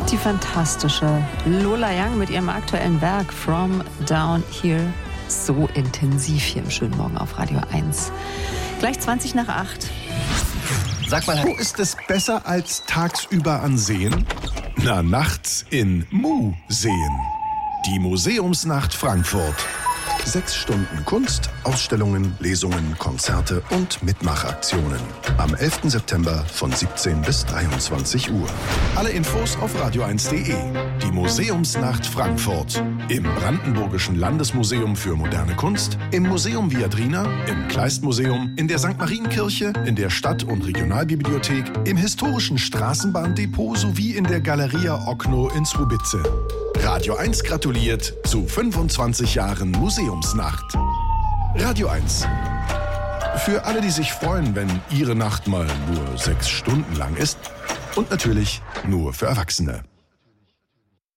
Die fantastische Lola Young mit ihrem aktuellen Werk From Down Here. So intensiv hier im schönen Morgen auf Radio 1. Gleich 20 nach 8. Sag mal, wo ist es besser als tagsüber an Seen? Na, nachts in Museen. Die Museumsnacht Frankfurt. 6 Stunden Kunst, Ausstellungen, Lesungen, Konzerte und Mitmachaktionen. Am 11. September von 17 bis 23 Uhr. Alle Infos auf radio1.de. Die Museumsnacht Frankfurt. Im Brandenburgischen Landesmuseum für Moderne Kunst, im Museum Viadrina, im Kleistmuseum, in der St. Marienkirche, in der Stadt- und Regionalbibliothek, im historischen Straßenbahndepot sowie in der Galeria Okno in Słubice. Radio 1 gratuliert zu 25 Jahren Museumsnacht. Radio 1. Für alle, die sich freuen, wenn ihre Nacht mal nur 6 Stunden lang ist. Und natürlich nur für Erwachsene.